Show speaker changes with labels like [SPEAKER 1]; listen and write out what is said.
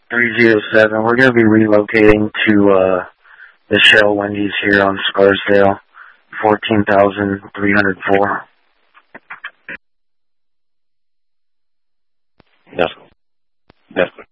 [SPEAKER 1] 307. We're going to be relocating to the Shell Wendy's here on Scarsdale, 14,304.
[SPEAKER 2] That's cool.